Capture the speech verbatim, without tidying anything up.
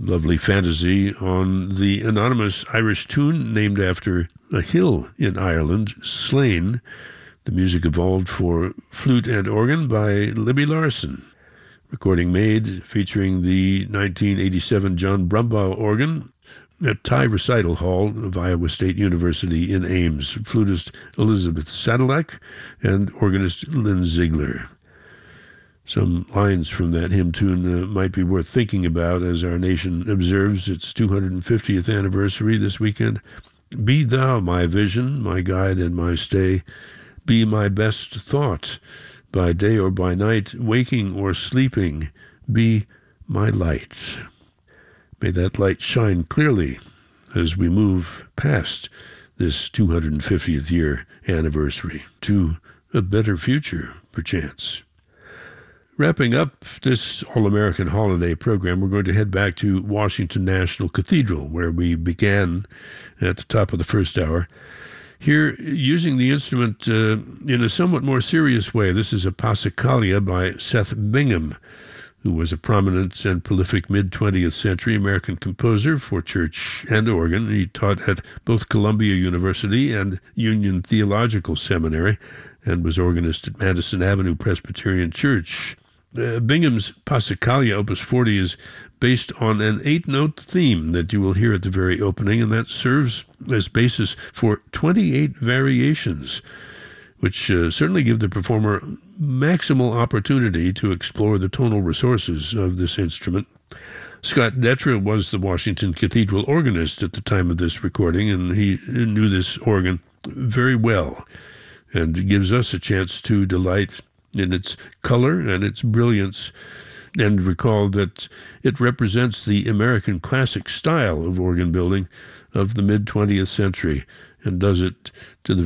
Lovely fantasy on the anonymous Irish tune named after a hill in Ireland, Slane. The music evolved for flute and organ by Libby Larson. Recording made featuring the nineteen eighty-seven John Brumbaugh organ at Thai Recital Hall of Iowa State University in Ames. Flutist Elizabeth Sadilek and organist Lynn Ziegler. Some lines from that hymn tune uh, might be worth thinking about as our nation observes its two hundred fiftieth anniversary this weekend. Be thou my vision, my guide and my stay. Be my best thought, by day or by night, waking or sleeping. Be my light. May that light shine clearly as we move past this two hundred fiftieth year anniversary to a better future, perchance. Wrapping up this All-American Holiday program, we're going to head back to Washington National Cathedral, where we began at the top of the first hour. Here, using the instrument uh, in a somewhat more serious way, this is a Passacaglia by Seth Bingham, who was a prominent and prolific mid-twentieth century American composer for church and organ. He taught at both Columbia University and Union Theological Seminary and was organist at Madison Avenue Presbyterian Church. Uh, Bingham's Passacaglia, Opus forty, is based on an eight-note theme that you will hear at the very opening, and that serves as basis for twenty-eight variations, which uh, certainly give the performer maximal opportunity to explore the tonal resources of this instrument. Scott Detra was the Washington Cathedral organist at the time of this recording, and he knew this organ very well, and gives us a chance to delight in its color and its brilliance, and recall that it represents the American classic style of organ building of the mid-twentieth century, and does it to the